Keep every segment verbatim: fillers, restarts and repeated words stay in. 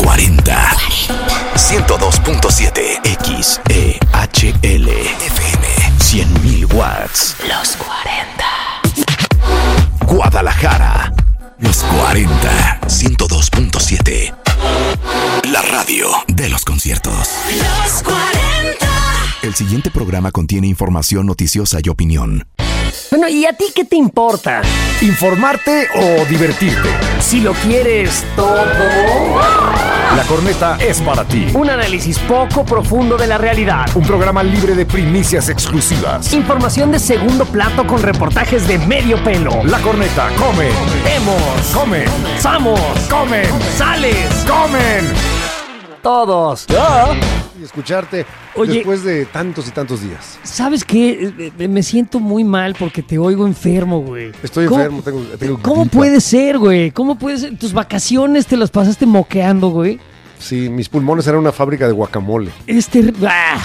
cuarenta. ciento dos punto siete X E H L F M. cien mil watts. Los cuarenta. Guadalajara. Los cuarenta. ciento dos punto siete. La radio de los conciertos. Los cuarenta. El siguiente programa contiene información noticiosa y opinión. Bueno, ¿y a ti qué te importa? ¿Informarte o divertirte? Si lo quieres todo. La Corneta es para ti. Un análisis poco profundo de la realidad. Un programa libre de primicias exclusivas. Información de segundo plato con reportajes de medio pelo. La Corneta come. Vemos. Come. Samos. Comen. Sales. Comen. Todos. Y escucharte Oye, después de tantos y tantos días. ¿Sabes qué? Me siento muy mal porque te oigo enfermo, güey. Estoy ¿Cómo, enfermo, tengo, tengo ¿Cómo gripa. puede ser, güey? ¿Cómo puede ser? ¿Tus vacaciones te las pasaste moqueando, güey? Sí, mis pulmones eran una fábrica de guacamole. Este...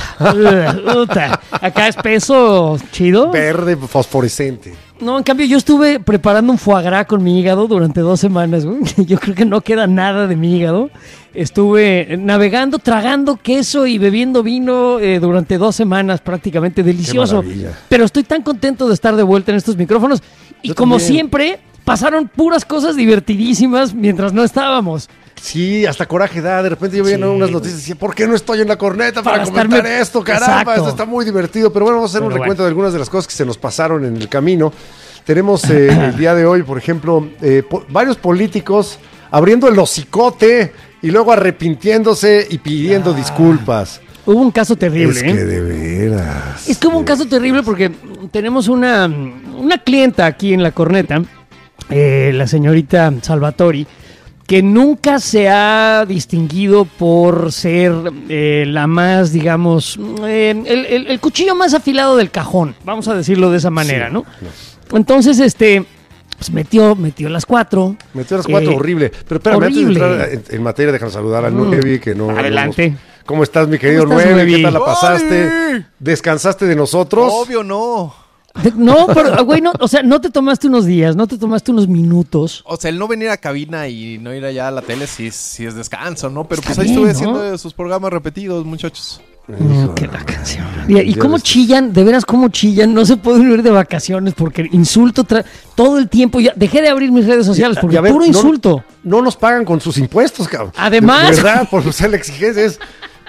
Ah, puta. Acá es peso chido. Verde, fosforescente. No, en cambio yo estuve preparando un foie gras con mi hígado durante dos semanas, güey. Yo creo que no queda nada de mi hígado. Estuve navegando, tragando queso y bebiendo vino eh, durante dos semanas, prácticamente delicioso. Pero estoy tan contento de estar de vuelta en estos micrófonos. Y Yo como también. siempre, pasaron puras cosas divertidísimas mientras no estábamos. Sí, hasta coraje da. De repente yo veía Sí, unas güey. noticias y decía, ¿por qué no estoy en la corneta para, Para comentar estarme- esto? Caramba, Exacto. esto está muy divertido. Pero bueno, vamos a hacer Pero un recuento bueno. de algunas de las cosas que se nos pasaron en el camino. Tenemos eh, el día de hoy, por ejemplo, eh, po- varios políticos abriendo el hocicote y luego arrepintiéndose y pidiendo disculpas. Hubo un caso terrible, Es ¿eh? que de veras. Es que hubo un caso terrible porque tenemos una, una clienta aquí en la corneta, eh, la señorita Salvatori, que nunca se ha distinguido por ser eh, la más, digamos, eh, el, el- el cuchillo más afilado del cajón, vamos a decirlo de esa manera, Sí, ¿no? Entonces, este, pues metió, metió las cuatro. Metió las cuatro, Eh, horrible. Pero espérame, horrible. antes de entrar en, en materia, déjame saludar a Mm. Nuevi, que no... Adelante. no hemos- ¿Cómo estás, mi querido ¿Cómo estás, Nuevi? ¿Qué Nuevi? tal la pasaste? ¡Ay! ¿Descansaste de nosotros? Obvio no. De- no, pero, güey, no, o sea, no te tomaste unos días, no te tomaste unos minutos. O sea, el no venir a cabina y no ir allá a la tele sí, es- sí es descanso, ¿no? Pero Está pues ahí bien, estuve ¿no? haciendo sus programas repetidos, muchachos. No, Hijo, que no, la no, canción. no, Y, y ya cómo ves. chillan, de veras cómo chillan, no se pueden ir de vacaciones porque insulto tra- todo el tiempo. Ya dejé de abrir mis redes sociales porque Y a ver, puro no- insulto. No nos pagan con sus impuestos, cabrón. Además. De, de verdad, por ser la exigencia es...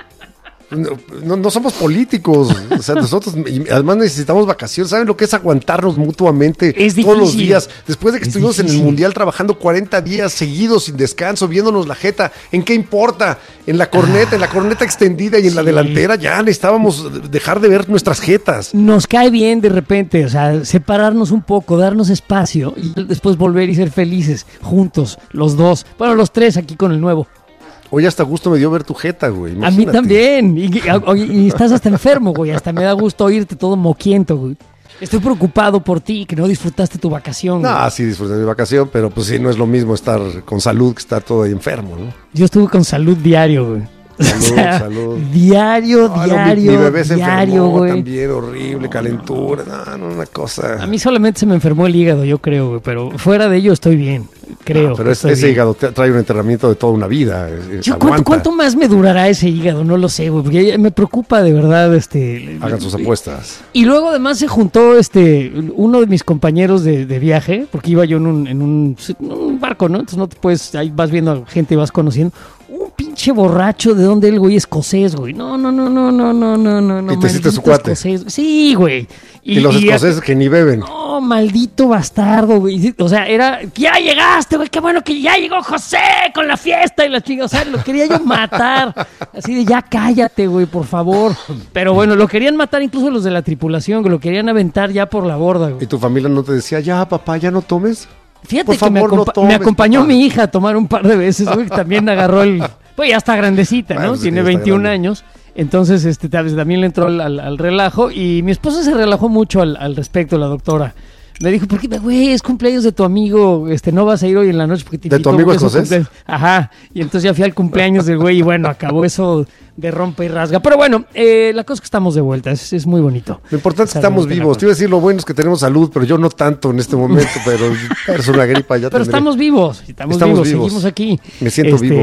No, no, no somos políticos, o sea, nosotros y además necesitamos vacaciones. ¿Saben lo que es aguantarnos mutuamente Es todos los difícil. días? Después de que Es estuvimos en difícil. el Mundial trabajando cuarenta días seguidos sin descanso, viéndonos la jeta, ¿en qué importa? En la corneta, en la corneta extendida y en la Sí. delantera ya necesitábamos dejar de ver nuestras jetas. Nos cae bien de repente, o sea, separarnos un poco, darnos espacio y después volver y ser felices juntos, los dos. Bueno, los tres aquí con el nuevo. Hoy hasta gusto me dio ver tu jeta, güey. A mí imagínate. también. Y, y- y estás hasta enfermo, güey. Hasta me da gusto oírte todo moquiento, güey. Estoy preocupado por ti, que no disfrutaste tu vacación. güey. No, sí disfruté de mi vacación, pero pues sí, no es lo mismo estar con salud que estar todo ahí enfermo, ¿no? Yo estuve con salud diario, güey. Salud, O sea, salud. Diario, Ah, no, mi- diario, mi, bebé se diario, enfermó güey. también, horrible, calentura, no, no, una cosa. A mí solamente se me enfermó el hígado, yo creo, güey. Pero fuera de ello estoy bien, creo. Ah, pero que es- estoy ese bien. hígado te- trae un enterramiento de toda una vida. eh, eh, Yo, ¿cuánto, aguanta. ¿Cuánto más me durará ese hígado? No lo sé, güey. Porque ya me preocupa de verdad, este... Hagan sus apuestas. Y luego además se juntó este uno de mis compañeros de, de viaje, porque iba yo en un, en un, en un barco, ¿no? Entonces no te puedes, ahí vas viendo a gente y vas conociendo. Un pinche borracho de donde el güey escocés, güey. No, no, no, no, no, no, no, no, no. ¿Y te hiciste su maldito cuate? escocés. Sí, güey. Y, los escoceses que ni beben. No, maldito bastardo, güey. O sea, era, ya llegaste, güey, qué bueno que ya llegó José con la fiesta y la chica. O sea, lo quería yo matar. Así de, ya cállate, güey, por favor. Pero bueno, lo querían matar incluso los de la tripulación, que lo querían aventar ya por la borda, ¿Y güey. tu familia no te decía, ya papá, ya no tomes? Fíjate por que me, favor, no acompa- tomes, me acompañó papá. mi hija a tomar un par de veces, güey, que también agarró el... Pues ya está grandecita, ¿no? Bueno, sí, Tiene ya está veintiún grande. años. Entonces, este, tal vez también le entró al, al- al relajo y mi esposa se relajó mucho al, al respecto, la doctora. Me dijo, ¿por qué, güey, es cumpleaños de tu amigo? Este, no vas a ir hoy en la noche porque te ¿De tu invitó amigo porque es su escocés? cumpleaños". Ajá. Y entonces ya fui al cumpleaños del güey y bueno, acabó eso de rompe y rasga. Pero bueno, eh, la cosa es que estamos de vuelta, es, es muy bonito. Lo importante es que Estar de estamos vuelta en la vivos. Te iba a decir, lo bueno es que tenemos salud, pero yo no tanto en este momento, pero es una gripa ya Pero tendré. estamos vivos, estamos, Estamos vivos, vivos. seguimos aquí. Me siento vivo.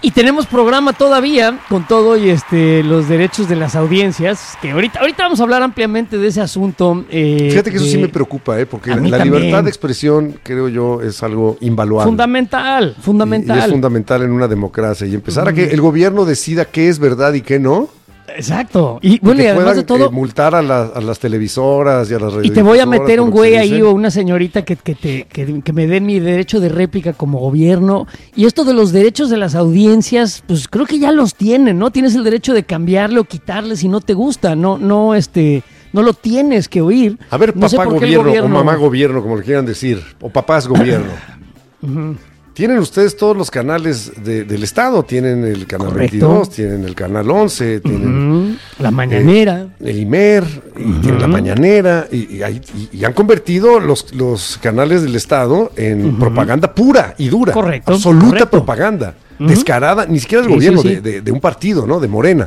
Y tenemos programa todavía con todo y este los derechos de las audiencias, que ahorita, ahorita vamos a hablar ampliamente de ese asunto. Eh, Fíjate que eso de, sí me preocupa, ¿eh? Porque A la mí libertad también. de expresión, creo yo, es algo invaluable. Fundamental, fundamental. Y, y es fundamental en una democracia. Y empezar a que el gobierno decida qué es verdad y qué no. Exacto. Y bueno, que y además puedan, de todo, eh, multar a, la- a las televisoras y a las y te voy a radiodifusoras meter por un lo que güey se ahí dice. o una señorita que, que, te, que, que me dé mi derecho de réplica como gobierno. Y esto de los derechos de las audiencias, pues creo que ya los tienen, ¿no? Tienes el derecho de cambiarle o quitarle si no te gusta, no, no, este, no lo tienes que oír. A ver, No sé papá por qué el gobierno, o mamá gobierno, como le quieran decir, o papás gobierno. Tienen ustedes todos los canales de- del Estado, tienen el canal Correcto. veintidós, tienen el canal once, tienen Ujú. La mañanera. el I M E R, y tienen la mañanera, y, y, hay- y- y han convertido los, los canales del Estado en propaganda pura y dura. Correcto, Absoluta correcto. propaganda, Ujú. descarada, ni siquiera del Sí, gobierno, sí, sí. De, de- de un partido, ¿no? De Morena.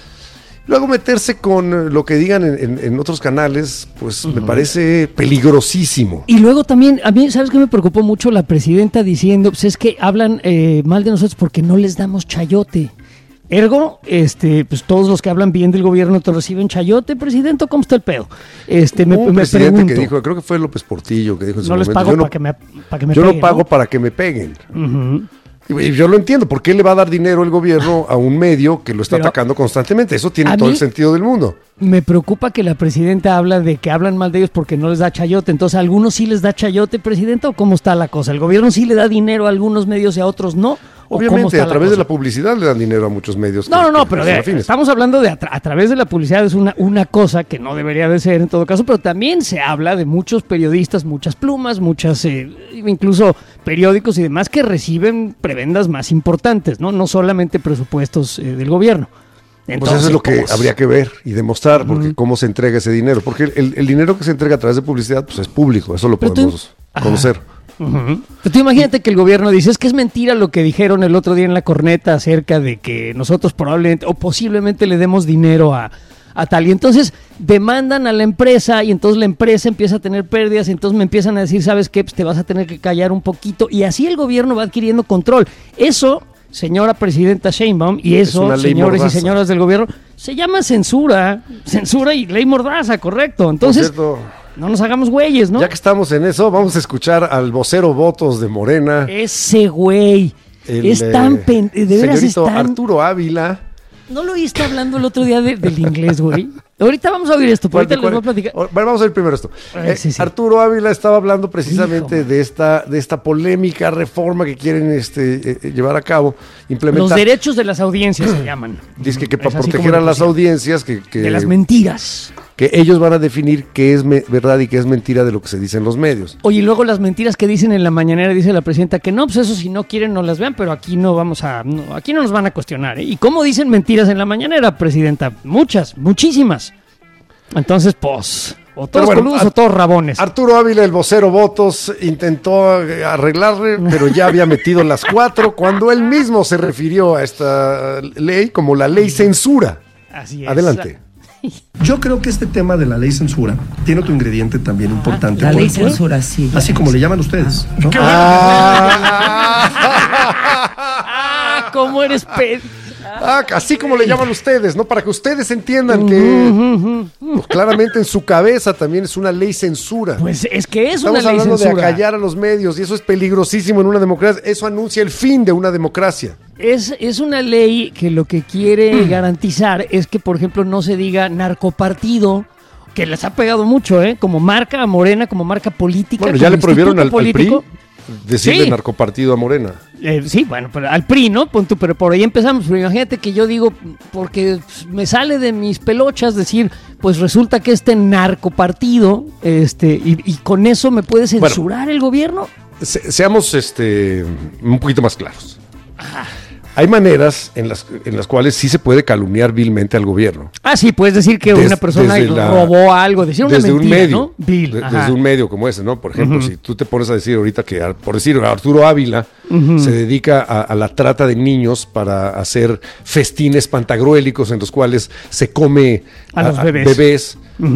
Luego meterse con eh, lo que digan en, en- en otros canales, pues me parece peligrosísimo. Y luego también, a mí, ¿sabes qué me preocupó mucho? La presidenta diciendo, pues es que hablan eh, mal de nosotros porque no les damos chayote. Ergo, este, pues todos los que hablan bien del gobierno te reciben chayote, presidente, ¿cómo está el pedo? Este, me, Hubo un me presidente pregunto, que dijo, creo que fue López Portillo, que dijo en su no les momento, pago yo no, para que me, pa' que me yo peguen, no pago para que me peguen. Ujú. Y y yo lo entiendo, ¿por qué le va a dar dinero el gobierno a un medio que lo está Pero atacando constantemente? Eso tiene a todo mí- el sentido del mundo. Me preocupa que la presidenta habla de que hablan mal de ellos porque no les da chayote. Entonces, ¿a algunos sí les da chayote, presidenta, o cómo está la cosa? ¿El gobierno sí le da dinero a algunos medios y a otros no? ¿O cómo Obviamente, está a través de cosa? la publicidad le dan dinero a muchos medios. No, que- no, no, que pero son de- afines. estamos hablando de a, tra- a través de la publicidad, es una, una cosa que no debería de ser en todo caso, pero también se habla de muchos periodistas, muchas plumas, muchas, eh, incluso periódicos y demás que reciben prebendas más importantes, ¿no? No solamente presupuestos eh, del gobierno. Pues Entonces, eso es lo que pues, habría que ver y demostrar, porque cómo se entrega ese dinero. Porque el, el dinero que se entrega a través de publicidad, pues es público, eso lo Pero tú- podemos Ajá. conocer. Ujú. Pero tú imagínate que el gobierno dice, es que es mentira lo que dijeron el otro día en la corneta acerca de que nosotros probablemente o posiblemente le demos dinero a, a tal. Y entonces demandan a la empresa y entonces la empresa empieza a tener pérdidas y entonces me empiezan a decir, ¿sabes qué? Pues te vas a tener que callar un poquito. Y así el gobierno va adquiriendo control. Eso, señora presidenta Sheinbaum, y Es eso, una ley señores mordaza. y señoras del gobierno, se llama censura. Censura y ley mordaza, correcto. Entonces, Por cierto, no nos hagamos güeyes, ¿no? ya que estamos en eso, vamos a escuchar al vocero votos de Morena. Ese güey. el, es eh, tan pen... De veras es señorito tan... Arturo Ávila. ¿No lo oíste hablando el otro día de- del inglés, güey? Ahorita vamos a oír esto, pero ahorita les voy a platicar. Bueno, vamos a ver primero esto. Ay, Eh, sí, sí. Arturo Ávila estaba hablando precisamente Hijo. de esta, de esta polémica reforma que quieren este, eh, llevar a cabo, Los implementar. derechos de las audiencias se llaman. Dice que, que Es para así como proteger lo a las pusieron. audiencias, que, que, De las mentiras. que ellos van a definir qué es me- verdad y qué es mentira de lo que se dice en los medios. Oye, y luego las mentiras que dicen en la mañanera, dice la presidenta, que no, pues eso si no quieren no las vean, pero aquí no vamos a, no, aquí no nos van a cuestionar. ¿eh? ¿Y cómo dicen mentiras en la mañanera, presidenta? Muchas, muchísimas. Entonces, pues, o todos bueno, coludos Ar- o todos rabones. Arturo Ávila, el vocero votos, intentó eh, arreglarle, pero ya había metido las cuatro cuando él mismo se refirió a esta ley como la ley censura. Así es. Adelante. Yo creo que este tema de la ley censura tiene otro ingrediente también importante. La ley porque- censura, sí. Así como le llaman ustedes. ¿no? Ah, ¿cómo eres pe... Ah, así como le llaman ustedes, ¿no? Para que ustedes entiendan que pues, claramente en su cabeza también es una ley censura. Pues es que es Estamos una ley hablando censura. de acallar a los medios y eso es peligrosísimo en una democracia. Eso anuncia el fin de una democracia. Es, es una ley que lo que quiere garantizar es que, por ejemplo, no se diga narcopartido, que les ha pegado mucho, ¿eh? Como marca a Morena, como marca política. Bueno, ya como le prohibieron al, instituto al P R I político. decirle Sí. narcopartido a Morena. Eh, sí, bueno, pero al P R I, ¿no? Pon tú, pero por ahí empezamos. Pero imagínate que yo digo, porque me sale de mis pelochas decir, pues resulta que este narcopartido, este, y, y con eso me puede censurar el gobierno. Se- seamos este un poquito más claros. Hay maneras en las, en las cuales sí se puede calumniar vilmente al gobierno. Ah, sí, puedes decir que Des- una persona desde la- robó algo, decir una desde mentira, un medio, ¿no? Vil, de- ajá. desde un medio como ese, ¿no? Por ejemplo, si tú te pones a decir ahorita que, ar- por decir, Arturo Ávila se dedica a, a la trata de niños para hacer festines pantagruélicos en los cuales se come A los bebés. bebés.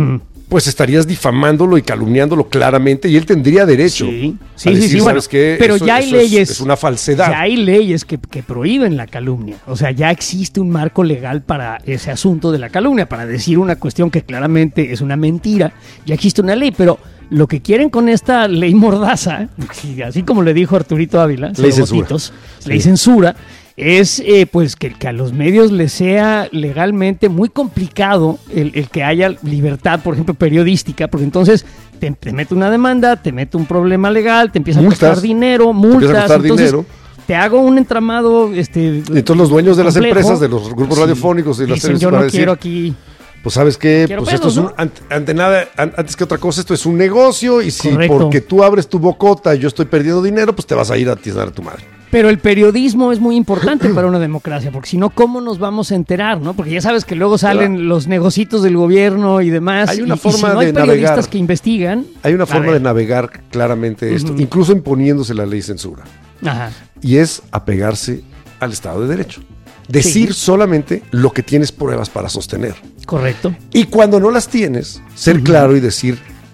pues estarías difamándolo y calumniándolo claramente y él tendría derecho Sí, a sí, decir, sí, sí, ¿sabes bueno, qué? pero Eso- ya hay eso es- leyes. Es una falsedad. Ya hay leyes que, que prohíben la calumnia. O sea, ya existe un marco legal para ese asunto de la calumnia, para decir una cuestión que claramente es una mentira. Ya existe una ley, pero lo que quieren con esta ley mordaza, así como le dijo Arturito Ávila, Ley cero censura. votitos, Sí. ley censura, es eh, pues que, que a los medios les sea legalmente muy complicado el, el que haya libertad, por ejemplo, periodística, porque entonces te, te mete una demanda, te mete un problema legal, te empieza Multas. a costar dinero, empieza a multas, costar entonces dinero. te hago un entramado, este, Y entonces los dueños de las complejo. empresas, de los grupos Sí. radiofónicos y las Dicen, televisiones yo van a no decir, quiero aquí. pues sabes qué, Quiero pues esto pedos, es un, ¿no? ante, ante nada, an- antes que otra cosa, esto es un negocio y si Correcto. porque tú abres tu bocota y yo estoy perdiendo dinero, pues te vas a ir a atizar a tu madre. Pero el periodismo es muy importante para una democracia, porque si no, ¿cómo nos vamos a enterar? ¿No? Porque ya sabes que luego salen Pero- los negocitos del gobierno y demás. Hay una y, y forma si no hay de periodistas navegar. que investigan. Hay una a forma ver. de navegar claramente esto, Ujú. incluso imponiéndose la ley censura, Ajá. y es apegarse al Estado de Derecho. Decir Sí. solamente lo que tienes pruebas para sostener. Correcto. Y cuando no las tienes, ser claro y decir,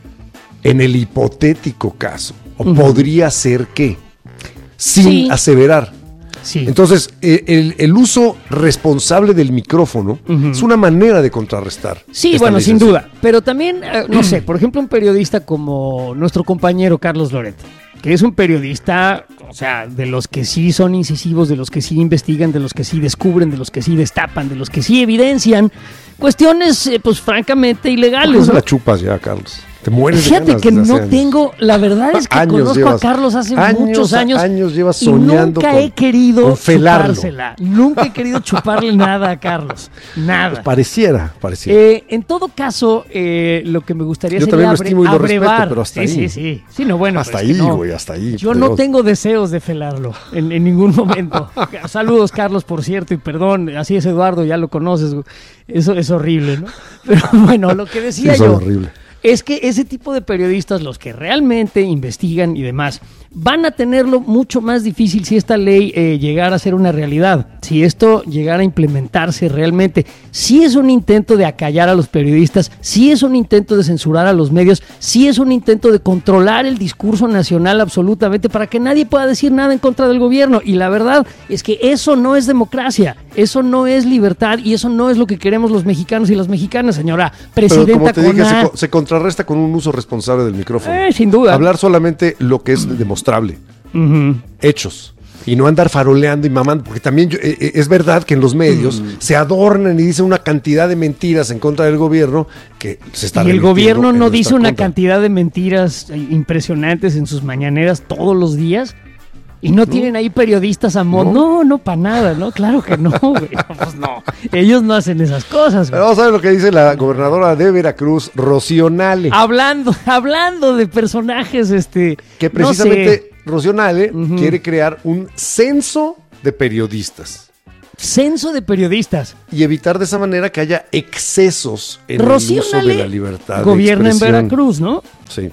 en el hipotético caso, o Ujú. podría ser que, sin Sí. aseverar. Sí. Entonces, eh, el, el uso responsable del micrófono Ujú. es una manera de contrarrestar. Sí, esta bueno, ley sin censura. duda. Pero también, eh, no sé, por ejemplo, un periodista como nuestro compañero Carlos Loret, que es un periodista, o sea, de los que sí son incisivos, de los que sí investigan, de los que sí descubren, de los que sí destapan, de los que sí evidencian cuestiones, eh, pues francamente ilegales, ¿Cuándo ¿no? la chupas ya, Carlos? Te mueres de Fíjate ganas que desde hace no años. tengo, la verdad es que Años conozco llevas- a Carlos hace años, muchos años. años llevas y soñando nunca con- he querido con felarlo. chupársela. Nunca he querido chuparle nada a Carlos. Nada. Pues pareciera, pareciera. Eh, en todo caso, eh, lo que me gustaría Yo sería también lo abre- estimo y lo respeto, abrevar. pero hasta sí, ahí. sí, sí. Sí, no, bueno, hasta pero es ahí, que no. güey, hasta ahí. Yo pero- no tengo deseos de felarlo en, en ningún momento. Saludos, Carlos, por cierto, y perdón, así es Eduardo, ya lo conoces. güey. Eso es horrible, ¿no? Pero bueno, lo que Sí, decía son yo horrible. es que ese tipo de periodistas, los que realmente investigan y demás, van a tenerlo mucho más difícil si esta ley eh, llegara a ser una realidad, si esto llegara a implementarse realmente. Si es un intento de acallar a los periodistas, si es un intento de censurar a los medios, si es un intento de controlar el discurso nacional absolutamente para que nadie pueda decir nada en contra del gobierno. Y la verdad es que eso no es democracia, eso no es libertad y eso no es lo que queremos los mexicanos y las mexicanas, señora Pero presidenta. como te dije, con se, A. co- se contrarresta con un uso responsable del micrófono. Eh, sin duda. Hablar solamente lo que es demostrable. Ujú. Hechos. Y no andar faroleando y mamando, porque también yo- eh, eh, es verdad que en los medios Mm. se adornan y dicen una cantidad de mentiras en contra del gobierno que se está Y el revirtiendo gobierno en no nuestra dice una contra. cantidad de mentiras eh, impresionantes en sus mañaneras todos los días. Y no, tienen ahí periodistas a modo. No, no, para nada, ¿no? Claro que no, güey. No, pues no. Ellos no hacen esas cosas, Pero güey. vamos a ver lo que dice la gobernadora de Veracruz, Rocío Nale. Hablando, hablando de personajes, este. que no sé. precisamente Rocío Nale Ujú. quiere crear un censo de periodistas Censo de periodistas. y evitar de esa manera que haya excesos en Rocío el uso Nale de la libertad. de gobierna en expresión. Veracruz, ¿no? Sí.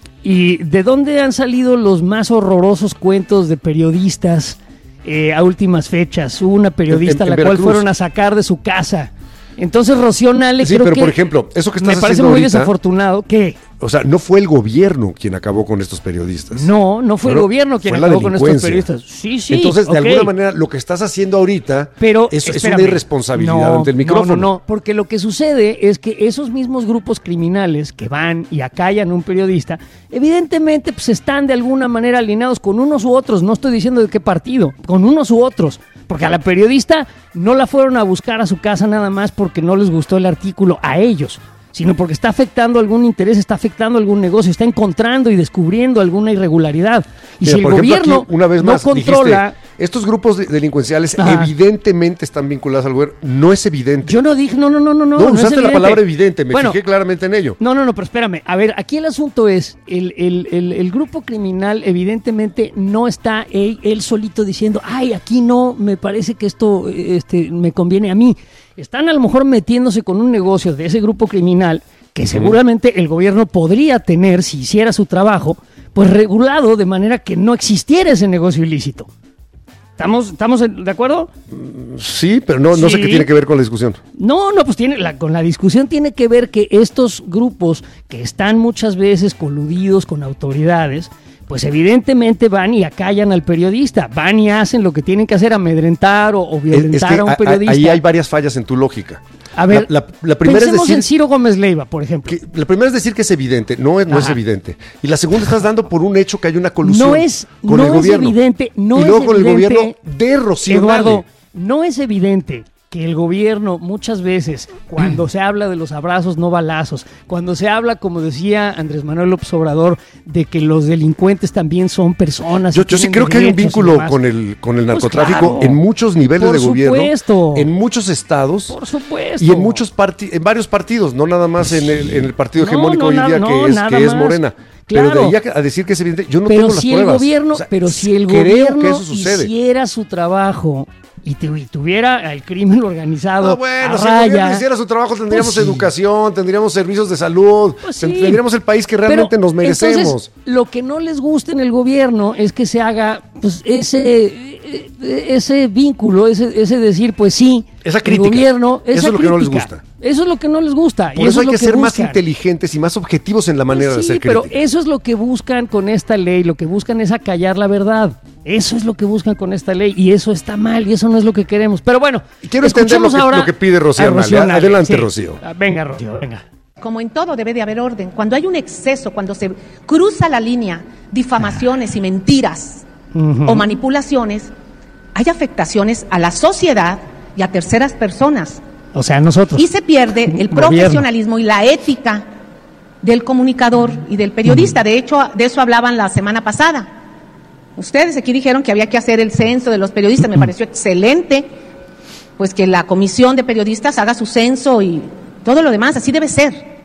¿Y de dónde han salido los más horrorosos cuentos de periodistas eh, a últimas fechas? Hubo una periodista En- en a la cual Veracruz. fueron a sacar de su casa. Entonces Rocío Nale Sí, creo pero que por ejemplo, eso que estás me parece haciendo muy ahorita, desafortunado. ¿Qué? o sea, no fue el gobierno quien acabó con estos periodistas. No, no fue Bueno, el gobierno quien fue la acabó con estos delincuencia. periodistas. Sí, sí. Entonces, de ok. alguna manera, lo que estás haciendo ahorita Pero es, es espérame. una irresponsabilidad No, ante el micrófono. No, no, no, porque lo que sucede es que esos mismos grupos criminales que van y acallan a un periodista, evidentemente pues están de alguna manera alineados con unos u otros, no estoy diciendo de qué partido, con unos u otros, porque a la periodista no la fueron a buscar a su casa nada más porque no les gustó el artículo a ellos, sino porque está afectando algún interés, está afectando algún negocio, está encontrando y descubriendo alguna irregularidad. Y Mira, si el por ejemplo, gobierno aquí, una vez más, no controla... dijiste, estos grupos de- delincuenciales Ajá. evidentemente están vinculados al gobierno. No es evidente. Yo no dije, no, no, no, no, no. no, no es usaste la evidente. palabra evidente, me Bueno, fijé claramente en ello. No, no, no, pero espérame. A ver, aquí el asunto es, el, el, el, el grupo criminal evidentemente no está él, él solito diciendo, ay, aquí no, me parece que esto este, me conviene a mí. Están a lo mejor metiéndose con un negocio de ese grupo criminal que seguramente el gobierno podría tener, si hiciera su trabajo, pues regulado de manera que no existiera ese negocio ilícito. ¿Estamos, estamos de acuerdo? Sí, pero no, no sé Sí. qué tiene que ver con la discusión. No, no, pues tiene la, con la discusión tiene que ver que estos grupos que están muchas veces coludidos con autoridades, pues evidentemente van y acallan al periodista, van y hacen lo que tienen que hacer, amedrentar o, o violentar Es que a un a- a- periodista. ahí hay varias fallas en tu lógica. A ver, la, la- la primera es pensemos decir en Ciro Gómez Leiva, por ejemplo. que, la primera es decir que es evidente, no es, no es Ajá. evidente. Y la segunda estás dando por un hecho que hay una colusión No es, con no el es gobierno. evidente, no y luego es con el evidente, gobierno de Rocío Eduardo, Nale. no es evidente que el gobierno muchas veces, cuando se habla de los abrazos no balazos, cuando se habla, como decía Andrés Manuel López Obrador, de que los delincuentes también son personas. Yo, y yo sí tienen creo que hay un derechos y vínculo demás. con el, con el Pues narcotráfico claro. en muchos niveles Por de gobierno, supuesto. en muchos estados Por supuesto. y en muchos parti- en varios partidos, no nada más en el, en el partido No, hegemónico no, hoy en día no, que, es, nada que es más. Morena. Claro. Pero de ahí a, a decir que es evidente, yo no pero tengo las si pruebas. el gobierno, O sea, pero si el creo gobierno que eso sucede. hiciera su trabajo y, tu- y tuviera el crimen organizado Ah, bueno, a si el gobierno raya, hiciera su trabajo, tendríamos pues sí. educación, tendríamos servicios de salud, Pues ten- sí. tendríamos el país que realmente Pero, nos merecemos. Entonces, lo que no les gusta en el gobierno es que se haga pues ese eh, ese vínculo, ese, ese decir, pues sí, Esa el crítica. gobierno, esa Eso es lo que no les crítica. gusta. Eso es lo que no les gusta. Por y eso hay es que lo ser más buscan. inteligentes y más objetivos en la manera Pues de sí, hacer pero crítica. eso es lo que buscan con esta ley, lo que buscan es acallar la verdad. Eso es lo que buscan con esta ley y eso está mal y eso no es lo que queremos. Pero bueno, Y quiero entender lo escuchemos que- ahora lo que pide Rocío a Nale. Nale. Adelante, Rocío. Ah, Venga, Rocío, venga. Como en todo debe de haber orden. Cuando hay un exceso, cuando se cruza la línea, difamaciones y mentiras Ujú. o manipulaciones, hay afectaciones a la sociedad y a terceras personas. O sea, nosotros. Y se pierde el Gobierno. profesionalismo y la ética del comunicador y del periodista. De hecho, de eso hablaban la semana pasada. Ustedes aquí dijeron que había que hacer el censo de los periodistas. Me pareció excelente, pues que la comisión de periodistas haga su censo y todo lo demás. Así debe ser.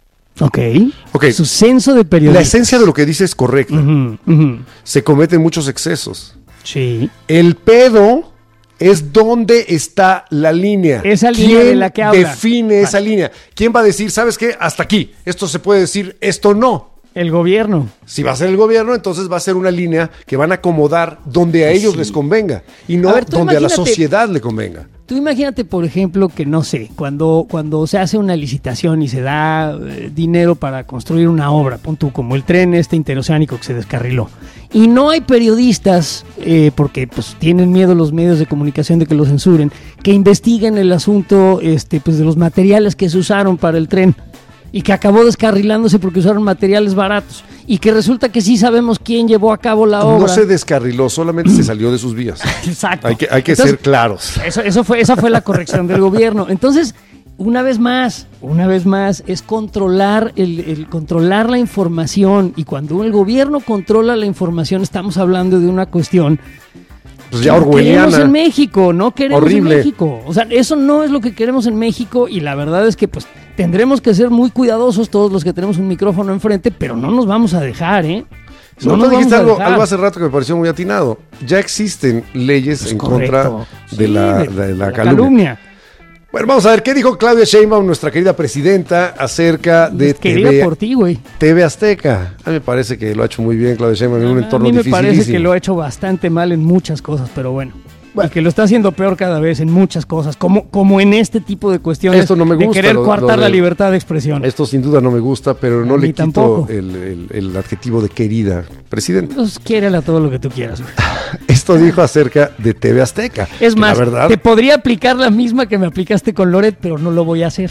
Ok. Ok. Su censo de La periodistas. esencia de lo que dice es correcta. Ujú, ujú. Se cometen muchos excesos. Sí. El pedo es dónde está la línea. Esa línea ¿Quién de la que habla? define esa línea? ¿Quién va a decir, sabes qué? Hasta aquí. Esto se puede decir, esto no. El gobierno. Si va a ser el gobierno, entonces va a ser una línea que van a acomodar donde a ellos les convenga y no A ver, tú donde a la imagínate- sociedad le convenga. Tú imagínate, por ejemplo, que no sé, cuando, cuando se hace una licitación y se da eh, dinero para construir una obra, pon tú, como el tren este interoceánico que se descarriló, y no hay periodistas, eh, porque pues tienen miedo los medios de comunicación de que lo censuren, que investiguen el asunto este, pues, de los materiales que se usaron para el tren y que acabó descarrilándose porque usaron materiales baratos y que resulta que sí sabemos quién llevó a cabo la obra. No se descarriló, solamente se salió de sus vías. Exacto. Hay que, hay que Entonces, ser claros. Eso, eso fue, esa fue la corrección del gobierno. Entonces, una vez más, una vez más, es controlar el, el controlar la información. Y cuando el gobierno controla la información, estamos hablando de una cuestión Pues ya que no queremos orwelliana. en México, no queremos Horrible. en México. O sea, eso no es lo que queremos en México y la verdad es que pues tendremos que ser muy cuidadosos todos los que tenemos un micrófono enfrente, pero no nos vamos a dejar, ¿eh? No, nos tú dijiste vamos a algo, dejar. algo hace rato que me pareció muy atinado. Ya existen leyes Pues en correcto. contra Sí, de, la, de- de la de calumnia. Bueno, vamos a ver qué dijo Claudia Sheinbaum, nuestra querida presidenta, acerca de Querida T V, por ti, güey. T V Azteca. A mí me parece que lo ha hecho muy bien Claudia Sheinbaum en un A entorno mí me dificilísimo. parece que lo ha hecho bastante mal en muchas cosas, pero bueno. Y que lo está haciendo peor cada vez en muchas cosas, como, como en este tipo de cuestiones Esto no me de gusta, querer lo- coartar lo la de- libertad de expresión. Esto sin duda no me gusta, pero no A le mí quito tampoco. el, el- el adjetivo de querida presidenta. Pues quiérela todo lo que tú quieras. güey. Esto dijo acerca de T V Azteca. Es que más, la verdad, te podría aplicar la misma que me aplicaste con Loret, pero no lo voy a hacer.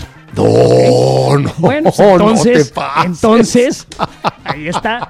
no, no, Bueno, pues no te entonces, pases. entonces, ahí está.